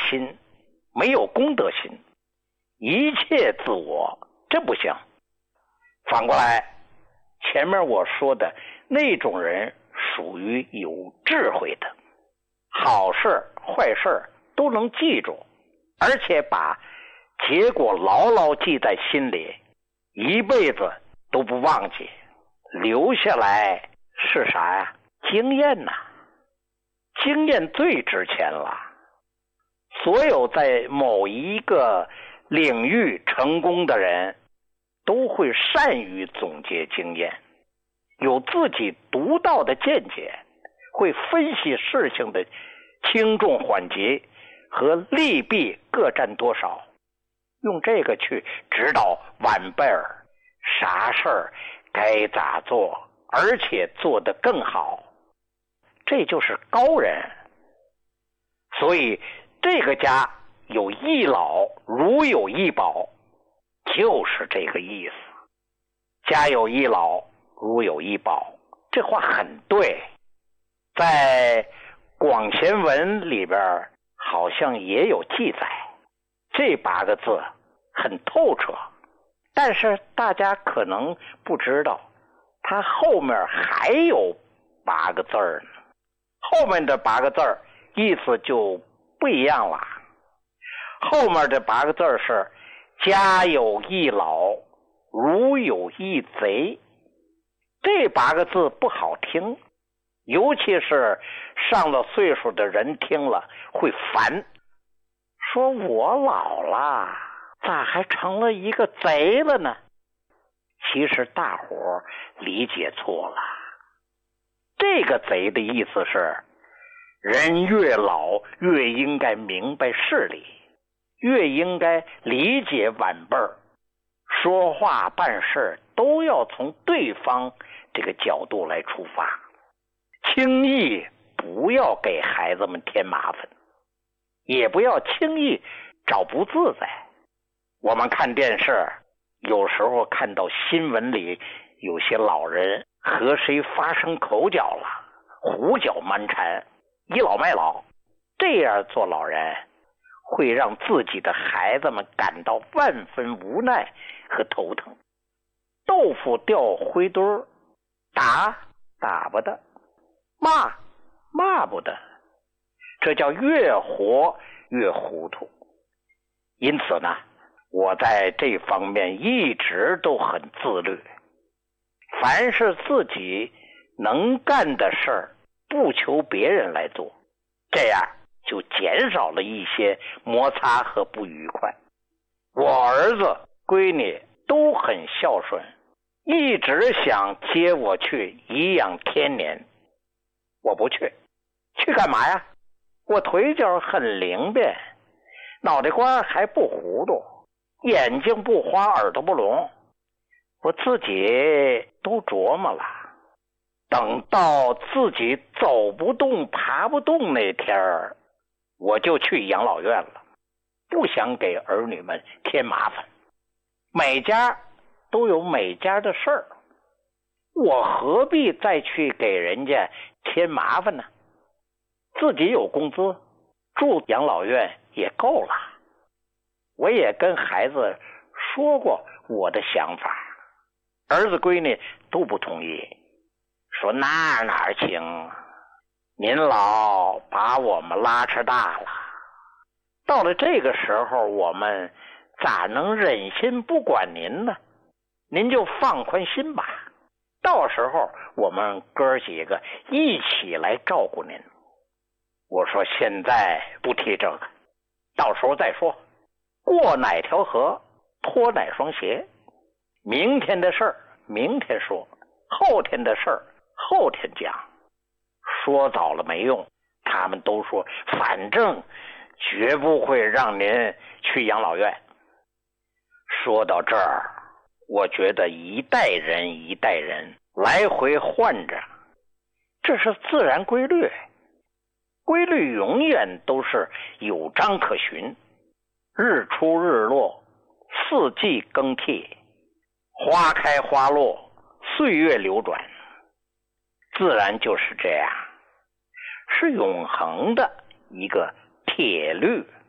心，没有公德心，一切自我，这不行。反过来，前面我说的那种人属于有智慧的，好事坏事都能记住，而且把结果牢牢记在心里，一辈子都不忘记，留下来是啥呀？经验呐，经验最值钱了。所有在某一个领域成功的人，都会善于总结经验，有自己独到的见解，会分析事情的轻重缓急和利弊各占多少，用这个去指导晚辈儿啥事儿该咋做，而且做得更好，这就是高人。所以这个家有一老如有一宝，就是这个意思。家有一老如有一宝，这话很对，在广贤文里边好像也有记载，这8个字很透彻，但是大家可能不知道，它后面还有8个字呢。后面的8个字意思就不一样了。后面的8个字是家有一老如有一贼，这8个字不好听，尤其是上了岁数的人听了会烦，说我老了咋还成了一个贼了呢？其实大伙理解错了，这个贼的意思是人越老越应该明白事理，越应该理解晚辈儿，说话办事都要从对方这个角度来出发，轻易不要给孩子们添麻烦，也不要轻易找不自在。我们看电视，有时候看到新闻里有些老人和谁发生口角了，胡搅蛮缠，倚老卖老，这样做老人会让自己的孩子们感到万分无奈和头疼。豆腐掉灰堆儿，打不得，骂不得，这叫越活越糊涂。因此呢，我在这方面一直都很自律，凡是自己能干的事儿，不求别人来做，这样就减少了一些摩擦和不愉快。我儿子闺女都很孝顺，一直想接我去颐养天年，我不去。去干嘛呀？我腿脚很灵便，脑袋瓜还不糊涂，眼睛不花，耳朵不聋，我自己都琢磨了，等到自己走不动爬不动那天儿，我就去养老院了，不想给儿女们添麻烦。每家都有每家的事儿，我何必再去给人家添麻烦呢？自己有工资，住养老院也够了。我也跟孩子说过我的想法，儿子闺女都不同意，说哪行，您老把我们拉扯大了，到了这个时候我们咋能忍心不管您呢？您就放宽心吧，到时候我们哥几个一起来照顾您。我说现在不提这个，到时候再说，过哪条河脱哪双鞋，明天的事儿明天说，后天的事儿后天讲。说早了没用，他们都说反正绝不会让您去养老院。说到这儿，我觉得一代人一代人来回换着，这是自然规律，规律永远都是有章可循，日出日落，四季更替，花开花落，岁月流转，自然就是这样，是永恒的一个铁律。